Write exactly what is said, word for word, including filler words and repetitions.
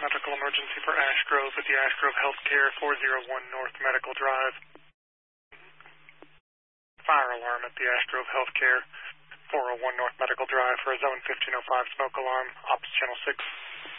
medical emergency for Ash Grove at the Ash Grove Healthcare, four oh one North Medical Drive. Fire alarm at the Ash Grove Healthcare, four oh one North Medical Drive for a Zone fifteen oh five smoke alarm, Ops Channel six.